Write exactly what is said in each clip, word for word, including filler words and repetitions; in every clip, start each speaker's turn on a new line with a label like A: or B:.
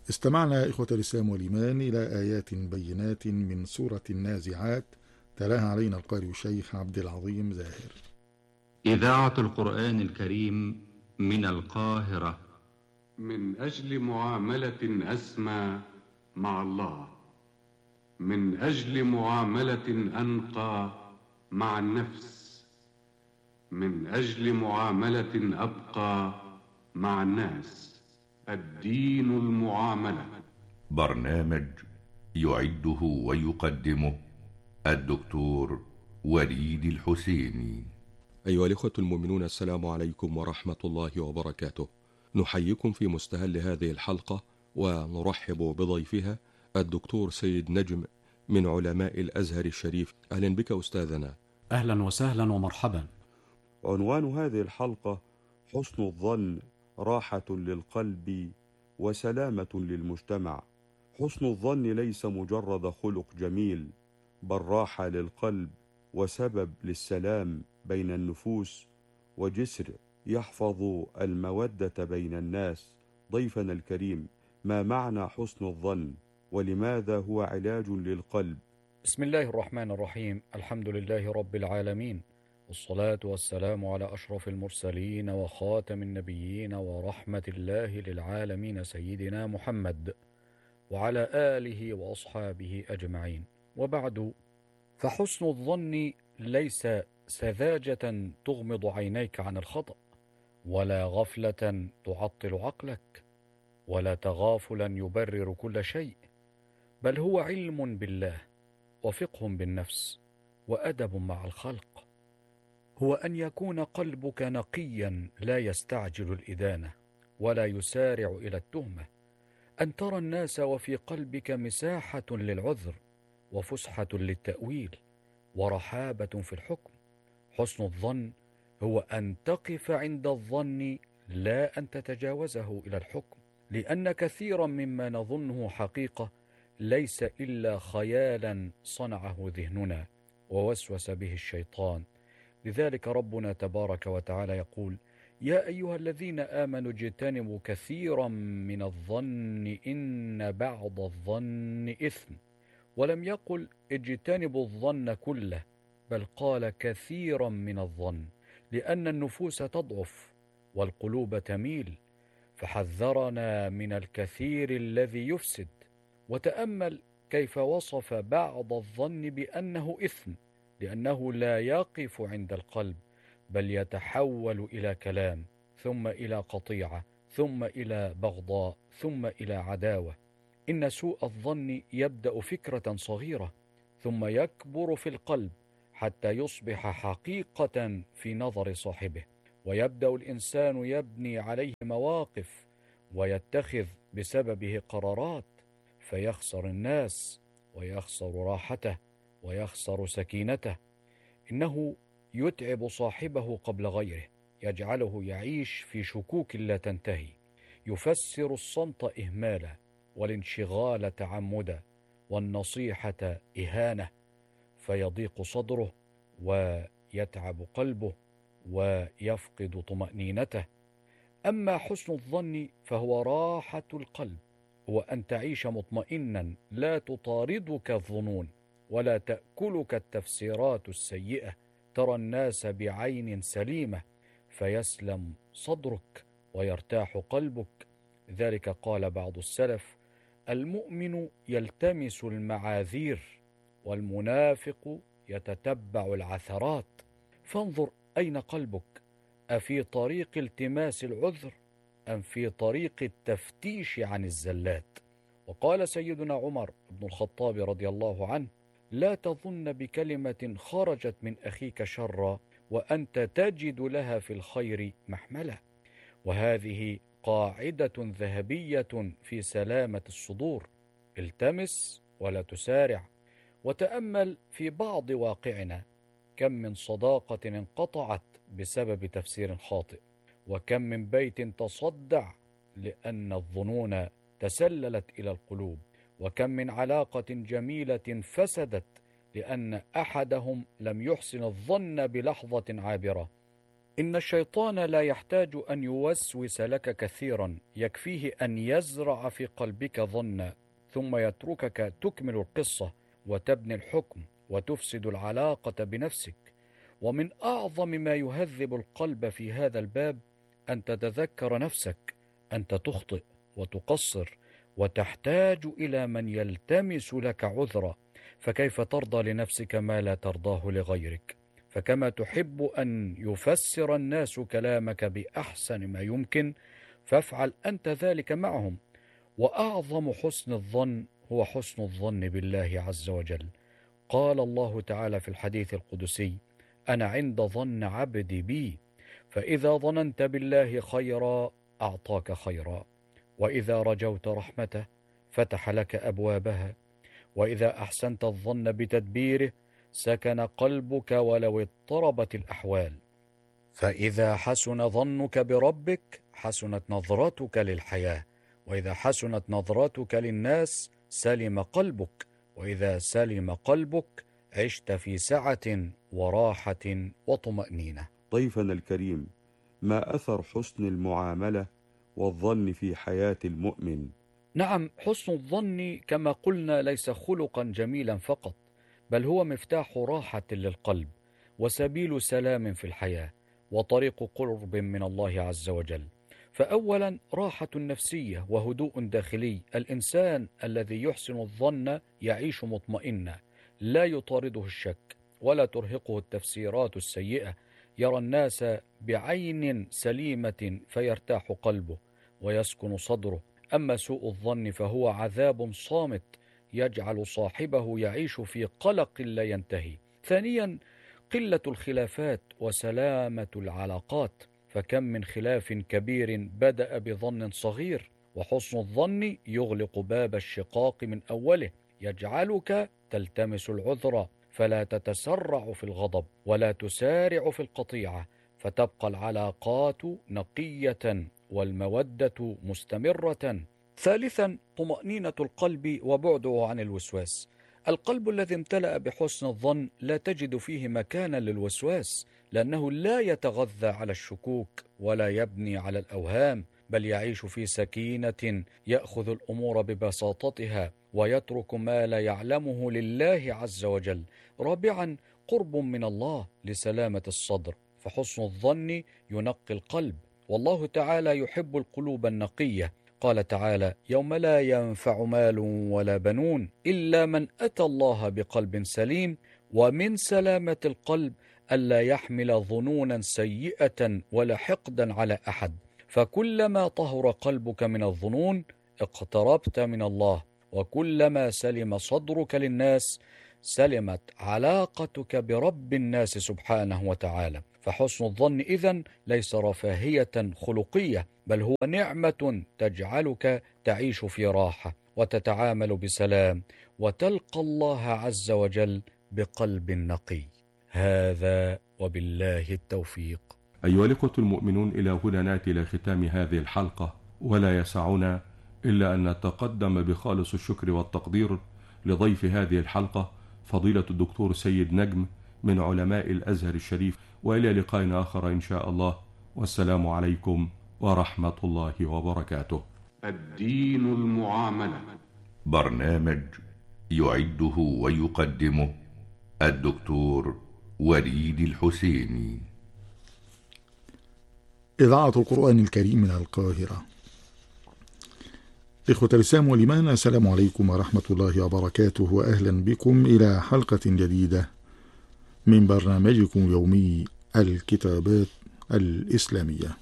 A: استمعنا إخوة الإسلام والإيمان إلى آيات بينات من سورة النازعات، تلاها علينا القارئ الشيخ عبد العظيم زاهر.
B: إذاعة القرآن الكريم من القاهرة.
C: من أجل معاملة أسمى مع الله، من أجل معاملة أنقى مع النفس، من أجل معاملة أبقى مع الناس. الدين المعاملة.
D: برنامج يعده ويقدمه الدكتور وليد الحسيني.
E: أيها الإخوة المؤمنون، السلام عليكم ورحمة الله وبركاته. نحييكم في مستهل هذه الحلقة ونرحب بضيفها الدكتور سيد نجم من علماء الأزهر الشريف. أهلا بك أستاذنا.
F: أهلا وسهلا ومرحبا.
G: عنوان هذه الحلقة: حسن الظن راحة للقلب وسلامة للمجتمع. حسن الظن ليس مجرد خلق جميل، بل راحة للقلب وسبب للسلام بين النفوس وجسر يحفظ المودة بين الناس. ضيفنا الكريم، ما معنى حسن الظن ولماذا هو علاج للقلب؟
H: بسم الله الرحمن الرحيم. الحمد لله رب العالمين، والصلاة والسلام على أشرف المرسلين وخاتم النبيين ورحمة الله للعالمين سيدنا محمد وعلى آله وأصحابه أجمعين، وبعد، فحسن الظن ليس سذاجة تغمض عينيك عن الخطأ، ولا غفلة تعطل عقلك، ولا تغافلا يبرر كل شيء، بل هو علم بالله وفقه بالنفس وأدب مع الخلق. هو أن يكون قلبك نقيا لا يستعجل الإدانة ولا يسارع إلى التهمة، أن ترى الناس وفي قلبك مساحة للعذر وفسحة للتأويل ورحابة في الحكم. حسن الظن هو أن تقف عند الظن لا أن تتجاوزه إلى الحكم، لأن كثيرا مما نظنه حقيقة ليس إلا خيالا صنعه ذهننا ووسوس به الشيطان. لذلك ربنا تبارك وتعالى يقول: يا أيها الذين آمنوا اجتنبوا كثيرا من الظن إن بعض الظن إثم، ولم يقل اجتنبوا الظن كله، بل قال كثيرا من الظن، لأن النفوس تضعف والقلوب تميل، فحذرنا من الكثير الذي يفسد. وتأمل كيف وصف بعض الظن بأنه إثم، لأنه لا يقف عند القلب، بل يتحول إلى كلام، ثم إلى قطيعة، ثم إلى بغضاء، ثم إلى عداوة. إن سوء الظن يبدأ فكرة صغيرة، ثم يكبر في القلب حتى يصبح حقيقة في نظر صاحبه، ويبدأ الإنسان يبني عليه مواقف ويتخذ بسببه قرارات، فيخسر الناس ويخسر راحته ويخسر سكينته. إنه يتعب صاحبه قبل غيره، يجعله يعيش في شكوك لا تنتهي، يفسر الصمت إهمالا، والانشغال تعمدا، والنصيحة إهانة، فيضيق صدره ويتعب قلبه ويفقد طمأنينته. أما حسن الظن فهو راحة القلب، هو أن تعيش مطمئنا لا تطاردك الظنون ولا تأكلك التفسيرات السيئة، ترى الناس بعين سليمة فيسلم صدرك ويرتاح قلبك. ذلك قال بعض السلف: المؤمن يلتمس المعاذير، والمنافق يتتبع العثرات. فانظر أين قلبك، أفي طريق التماس العذر أم في طريق التفتيش عن الزلات؟ وقال سيدنا عمر بن الخطاب رضي الله عنه: لا تظن بكلمة خرجت من أخيك شرا وأنت تجد لها في الخير محملة. وهذه قاعدة ذهبية في سلامة الصدور: التمس ولا تسارع. وتأمل في بعض واقعنا، كم من صداقة انقطعت بسبب تفسير خاطئ، وكم من بيت تصدع لأن الظنون تسللت إلى القلوب، وكم من علاقة جميلة فسدت لأن أحدهم لم يحسن الظن بلحظة عابرة. إن الشيطان لا يحتاج أن يوسوس لك كثيرا، يكفيه أن يزرع في قلبك ظنا ثم يتركك تكمل القصة وتبني الحكم وتفسد العلاقة بنفسك. ومن أعظم ما يهذب القلب في هذا الباب أن تتذكر نفسك أنت تخطئ وتقصر وتحتاج إلى من يلتمس لك عذرا، فكيف ترضى لنفسك ما لا ترضاه لغيرك؟ فكما تحب أن يفسر الناس كلامك بأحسن ما يمكن فافعل أنت ذلك معهم. وأعظم حسن الظن هو حسن الظن بالله عز وجل. قال الله تعالى في الحديث القدسي: أنا عند ظن عبدي بي، فإذا ظننت بالله خيرا أعطاك خيرا، وإذا رجوت رحمته فتح لك أبوابها، وإذا أحسنت الظن بتدبيره سكن قلبك ولو اضطربت الأحوال. فإذا حسن ظنك بربك حسنت نظرتك للحياة، وإذا حسنت نظرتك للناس سلم قلبك، وإذا سلم قلبك عشت في سعة وراحة وطمأنينة.
G: ضيفنا الكريم، ما أثر حسن المعاملة والظن في حياة المؤمن؟
H: نعم، حسن الظن كما قلنا ليس خلقا جميلا فقط، بل هو مفتاح راحة للقلب وسبيل سلام في الحياة وطريق قرب من الله عز وجل. فأولا راحة نفسية وهدوء داخلي. الإنسان الذي يحسن الظن يعيش مطمئنا، لا يطارده الشك ولا ترهقه التفسيرات السيئة، يرى الناس بعين سليمة فيرتاح قلبه ويسكن صدره. أما سوء الظن فهو عذاب صامت يجعل صاحبه يعيش في قلق لا ينتهي. ثانيا قلة الخلافات وسلامة العلاقات، فكم من خلاف كبير بدأ بظن صغير، وحسن الظن يغلق باب الشقاق من أوله، يجعلك تلتمس العذر فلا تتسرع في الغضب ولا تسارع في القطيعة، فتبقى العلاقات نقية والمودة مستمرة. ثالثا طمأنينة القلب وبعده عن الوسواس. القلب الذي امتلأ بحسن الظن لا تجد فيه مكانا للوسواس، لأنه لا يتغذى على الشكوك ولا يبني على الأوهام، بل يعيش في سكينة يأخذ الأمور ببساطتها ويترك ما لا يعلمه لله عز وجل. رابعا قرب من الله لسلامة الصدر، فحسن الظن ينقي القلب، والله تعالى يحب القلوب النقية. قال تعالى: يوم لا ينفع مال ولا بنون إلا من أتى الله بقلب سليم. ومن سلامة القلب ألا يحمل ظنونا سيئة ولا حقدا على أحد، فكلما طهر قلبك من الظنون اقتربت من الله، وكلما سلم صدرك للناس سلمت علاقتك برب الناس سبحانه وتعالى. فحسن الظن إذن ليس رفاهية خلقية، بل هو نعمة تجعلك تعيش في راحة وتتعامل بسلام وتلقى الله عز وجل بقلب نقي. هذا وبالله التوفيق.
E: أيها الإخوة المؤمنون، إلى هنا نأتي إلى ختام هذه الحلقة، ولا يسعنا إلا أن نتقدم بخالص الشكر والتقدير لضيف هذه الحلقة فضيلة الدكتور سيد نجم من علماء الأزهر الشريف، وإلى لقاء آخر إن شاء الله، والسلام عليكم ورحمة الله وبركاته.
C: الدين المعاملة،
D: برنامج يعده ويقدمه الدكتور وليد الحسيني.
A: إذاعة القرآن الكريم من القاهرة. إخوة الإسلام والإيمان، السلام عليكم ورحمة الله وبركاته، وأهلا بكم إلى حلقة جديدة من برنامجكم يومي الكتابات الإسلامية.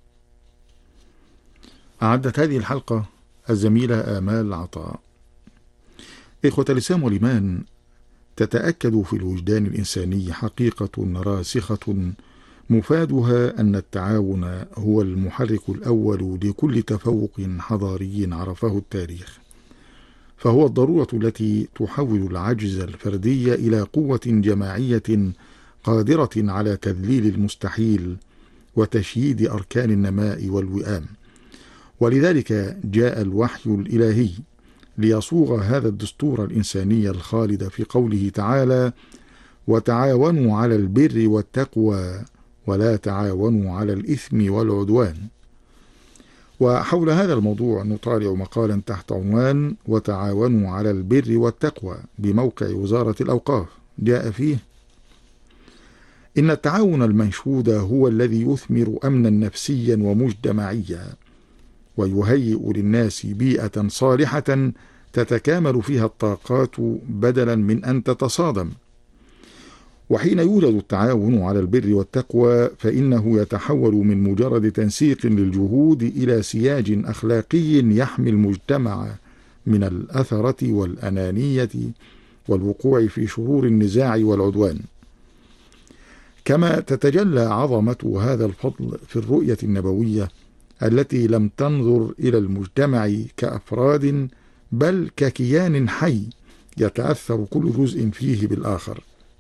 A: أعدت هذه الحلقة الزميلة آمال عطاء. إخوة الإسلام والإيمان، تتأكد في الوجدان الإنساني حقيقة راسخة مفادها أن التعاون هو المحرك الأول لكل تفوق حضاري عرفه التاريخ، فهو الضرورة التي تحول العجز الفردي إلى قوة جماعية قادرة على تذليل المستحيل وتشييد أركان النماء والوئام. ولذلك جاء الوحي الإلهي ليصوغ هذا الدستور الإنساني الخالد في قوله تعالى: وتعاونوا على البر والتقوى ولا تعاونوا على الإثم والعدوان. وحول هذا الموضوع نطالع مقالا تحت عنوان وتعاونوا على البر والتقوى بموقع وزارة الأوقاف، جاء فيه: إن التعاون المنشود هو الذي يثمر أمنا نفسيا ومجتمعيا، ويهيئ للناس بيئة صالحة تتكامل فيها الطاقات بدلا من أن تتصادم. وحين يوجد التعاون على البر والتقوى فإنه يتحول من مجرد تنسيق للجهود إلى سياج أخلاقي يحمي المجتمع من الأثرة والأنانية والوقوع في شرور النزاع والعدوان. كما تتجلى عظمة هذا الفضل في الرؤية النبوية التي لم تنظر إلى المجتمع كأفراد بل ككيان حي يتأثر كل جزء فيه بالآخر.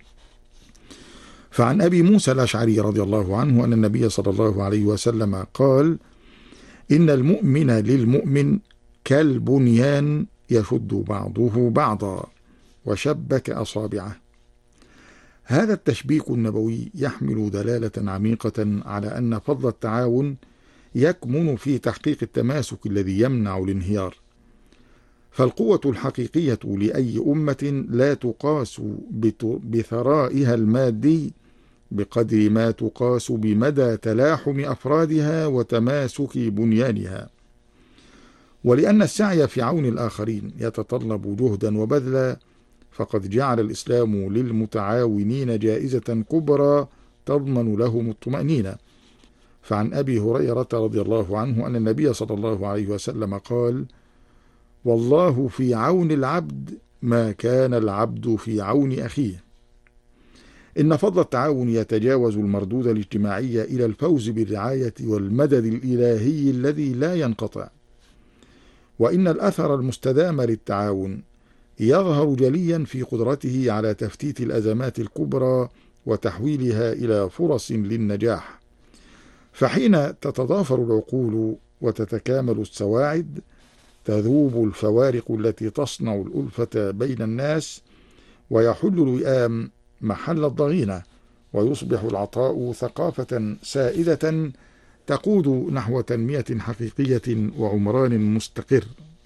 A: فعن أبي موسى الأشعري رضي الله عنه أن النبي صلى الله عليه وسلم قال: إن المؤمن للمؤمن كالبنيان يشد بعضه بعضا وشبك أصابعه. هذا التشبيك النبوي يحمل دلالة عميقة على أن فضل التعاون يكمن في تحقيق التماسك الذي يمنع الانهيار. فالقوة الحقيقية لأي أمة لا تقاس بثرائها المادي بقدر ما تقاس بمدى تلاحم أفرادها وتماسك بنيانها. ولأن السعي في عون الآخرين يتطلب جهدا وبذلا، فقد جعل الإسلام للمتعاونين جائزة كبرى تضمن لهم الطمأنينة. فعن أبي هريرة رضي الله عنه أن النبي صلى الله عليه وسلم قال: والله في عون العبد ما كان العبد في عون أخيه. إن فضل التعاون يتجاوز المردود الاجتماعي إلى الفوز بالرعاية والمدد الإلهي الذي لا ينقطع. وإن الأثر المستدام للتعاون يظهر جليا في قدرته على تفتيت الأزمات الكبرى وتحويلها إلى فرص للنجاح. فحين تتضافر العقول وتتكامل السواعد تذوب الفوارق التي تصنع الألفة بين الناس، ويحل الوئام محل الضغينة، ويصبح العطاء ثقافة سائدة تقود نحو تنمية حقيقية وعمران مستقر.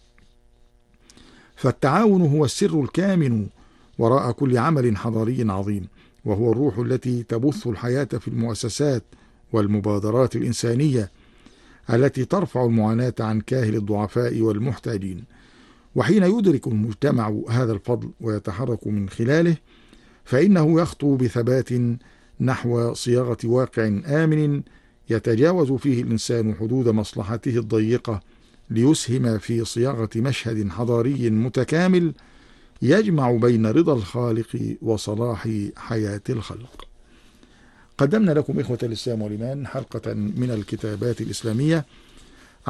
A: فالتعاون هو السر الكامن وراء كل عمل حضاري عظيم، وهو الروح التي تبث الحياة في المؤسسات والمبادرات الإنسانية التي ترفع المعاناة عن كاهل الضعفاء والمحتاجين. وحين يدرك المجتمع هذا الفضل ويتحرك من خلاله، فإنه يخطو بثبات نحو صياغة واقع آمن يتجاوز فيه الإنسان حدود مصلحته الضيقة ليسهم في صياغة مشهد حضاري متكامل يجمع بين رضا الخالق وصلاح حياة الخلق. قدمنا لكم إخوة الإسلام والإيمان حلقة من الكتابات الإسلامية